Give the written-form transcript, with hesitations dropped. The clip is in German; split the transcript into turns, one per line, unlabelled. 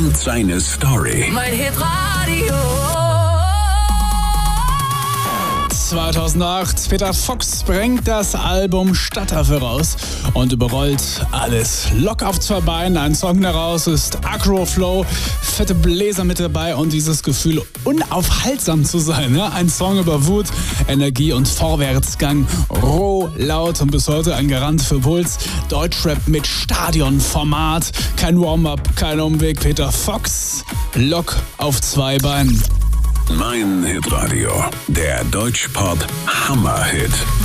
und seine Story.
Mein Hitradio.
2008, Peter Fox bringt das Album Stadtaffe raus und überrollt alles. Lock auf zwei Beinen, ein Song daraus ist Agro-Flow, fette Bläser mit dabei und dieses Gefühl, unaufhaltsam zu sein. Ja? Ein Song über Wut, Energie und Vorwärtsgang, roh, laut und bis heute ein Garant für Puls. Deutschrap mit Stadionformat, kein Warm-up, kein Umweg. Peter Fox, Lock auf zwei Beinen.
Mein Hitradio, der Deutschpop Hammerhit.